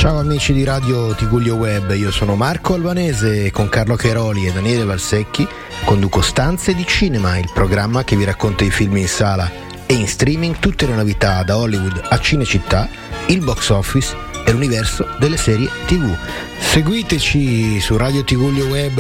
Ciao amici di Radio Tigullio Web, io sono Marco Albanese e con Carlo Cheroli e Daniele Valsecchi conduco Stanze di Cinema, il programma che vi racconta i film in sala e in streaming, tutte le novità da Hollywood a Cinecittà, il box office e l'universo delle serie TV. Seguiteci su Radio Tigullio Web